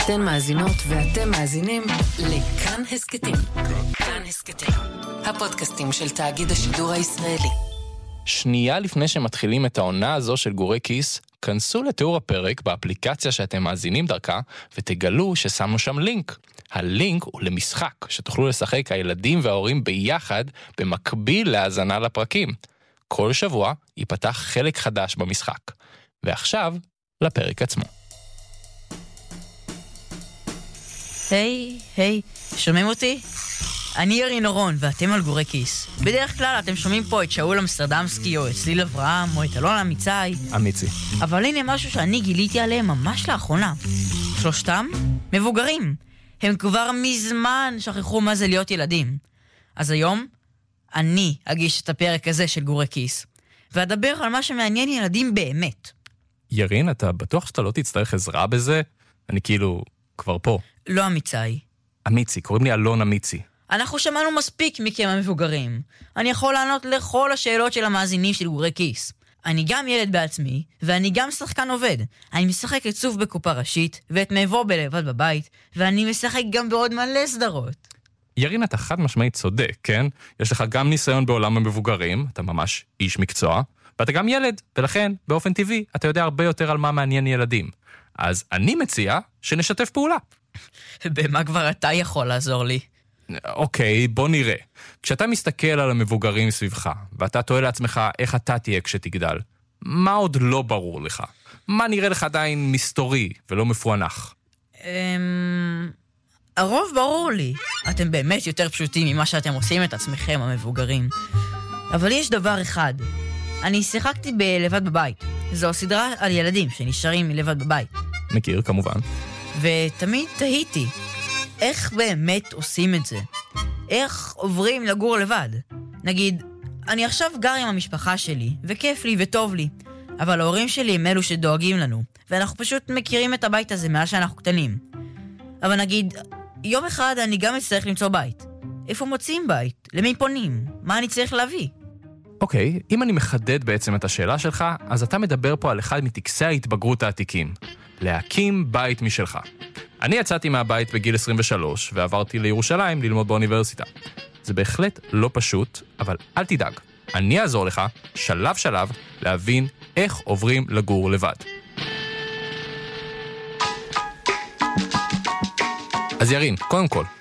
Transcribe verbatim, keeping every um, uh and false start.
אתן מאזינות ואתם מאזינים לכאן הסקטים. כאן הסקטים, הפודקאסטים של תאגיד השידור הישראלי. שנייה לפני שמתחילים את העונה הזו של גורי כיס, כנסו לתיאור הפרק באפליקציה שאתם מאזינים דרכה, ותגלו ששמנו שם לינק. הלינק הוא למשחק שתוכלו לשחק הילדים וההורים ביחד במקביל להאזנה לפרקים. כל שבוע ייפתח חלק חדש במשחק. ועכשיו, לפרק עצמו. היי, היי, שומעים אותי? אני ירין אורון, ואתם על גורי כיס. בדרך כלל אתם שומעים פה את שאול אמסטרדמסקי, או את צליל אברהם, או את אלון אמיצי. אמיצי. אבל הנה משהו שאני גיליתי עליהם ממש לאחרונה. שלושתם מבוגרים. הם כבר מזמן שכחו מה זה להיות ילדים. אז היום, אני אגיש את הפרק הזה של גורי כיס, ואדבר על מה שמעניין ילדים באמת. ירין, אתה בטוח שאתה לא תצטרך עזרה בזה? אני כאילו כבר פה. לא אמיצי. אמיצי, קוראים לי אלון אמיצי. אנחנו שמענו מספיק מכם המבוגרים. אני יכול לענות לכל השאלות של המאזינים של גורי כיס. אני גם ילד בעצמי, ואני גם שחקן עובד. אני משחק את סוף בקופה ראשית, ואת מבוא בלבד בבית, ואני משחק גם בעוד מלא סדרות. ירין, אתה חד משמעית צודק, כן? יש לך גם ניסיון בעולם המבוגרים, אתה ממש איש מקצוע, ואתה גם ילד, ולכן, באופן טבעי, אתה יודע הרבה יותר על מה מעניין ילדים. אז אני מציע שנשתף פעולה. במה כבר אתה יכול לעזור לי? אוקיי, בוא נראה. כשאתה מסתכל על המבוגרים סביבך, ואתה תוהה לעצמך איך אתה תהיה כשתגדל, מה עוד לא ברור לך? מה נראה לך עדיין מסתורי ולא מפוענח? אממ... הרוב ברור לי. אתם באמת יותר פשוטים ממה שאתם עושים את עצמכם, המבוגרים. אבל יש דבר אחד. אני שיחקתי בלבד בבית. זו סדרה על ילדים שנשארים מלבד בבית. מכיר, כמובן. ותמיד תהיתי, איך באמת עושים את זה? איך עוברים לגור לבד? נגיד, אני עכשיו גר עם המשפחה שלי, וכיף לי וטוב לי, אבל ההורים שלי הם אלו שדואגים לנו, ואנחנו פשוט מכירים את הבית הזה מאז שאנחנו קטנים. אבל נגיד, יום אחד אני גם אצטרך למצוא בית. איפה מוצאים בית? למי פונים? מה אני צריך להביא? אוקיי, אם אני מחדד בעצם את השאלה שלך, אז אתה מדבר פה על אחד מטקסי ההתבגרות העתיקים. להקים בית משלך. אני יצאתי מהבית בגיל עשרים ושלוש, ועברתי לירושלים ללמוד באוניברסיטה. זה בהחלט לא פשוט, אבל אל תדאג. אני אעזור לך, שלב שלב, להבין איך עוברים לגור לבד. אז ירין, קודם כל,